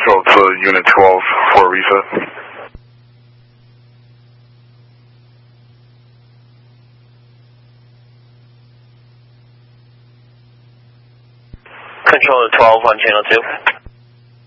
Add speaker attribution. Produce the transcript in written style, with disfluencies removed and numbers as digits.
Speaker 1: Control to Unit 12 for reset.
Speaker 2: Control to 12 on channel 2.